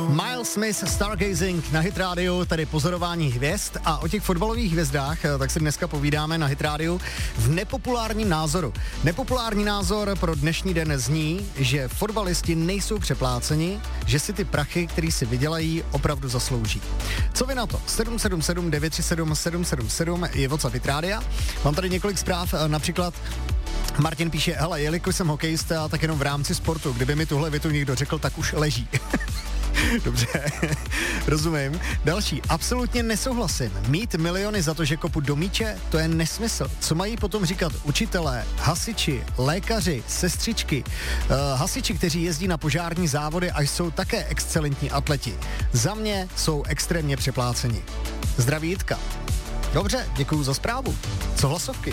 Miles Smith, Stargazing na Hit Radio, tady pozorování hvězd, a o těch fotbalových hvězdách tak si dneska povídáme na Hit Radio v nepopulárním názoru. Nepopulární názor pro dnešní den zní, že fotbalisti nejsou přepláceni, že si ty prachy, který si vydělají, opravdu zaslouží. Co vy na to? 777 937 777 je WhatsApp Hit Rádia. Mám tady několik zpráv, například Martin píše, hele, jelikož jsem hokejista, tak jenom v rámci sportu, kdyby mi tuhle větu někdo řekl, tak už leží. Dobře, rozumím. Další, absolutně nesouhlasím. Mít miliony za to, že kopu do míče, to je nesmysl. Co mají potom říkat učitelé, hasiči, lékaři, sestřičky, hasiči, kteří jezdí na požární závody a jsou také excelentní atleti. Za mě jsou extrémně přepláceni. Zdraví Jitka. Dobře, děkuju za zprávu. Co hlasovky?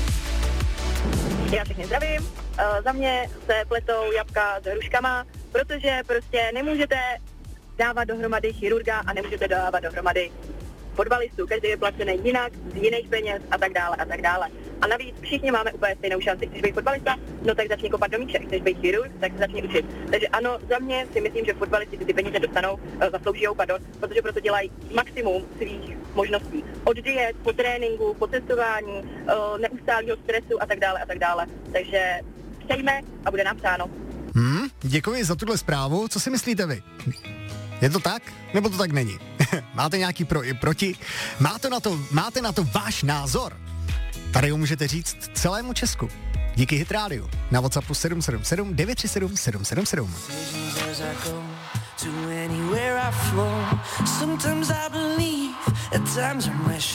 Já všechny zdravím. Za mě se pletou jabka s hruškama, protože prostě nemůžete dávat dohromady chirurga a nemůžete dávat dohromady fotbalistů. Každý je placený jinak, z jiných peněz a tak dále a tak dále. A navíc všichni máme úplně stejnou šanci. Chceš být fotbalista? No tak začni kopat do míče. Chceš být chirurg? Tak se začni učit. Takže ano, za mě si myslím, že fotbalisti ty peníze dostanou, zasloužijou, protože proto dělají maximum svých možností. Od diet, po tréninku, po cestování, neustálého stresu a tak dále a tak dále. Takže přejme a bude nám psáno. Děkuji za tuhle zprávu. Co si myslíte vy? Je to tak? Nebo to tak není? Máte nějaký pro i proti? Máte na to váš názor? Tady ho můžete říct celému Česku. Díky Hit Radio. Na WhatsAppu 777 937 777.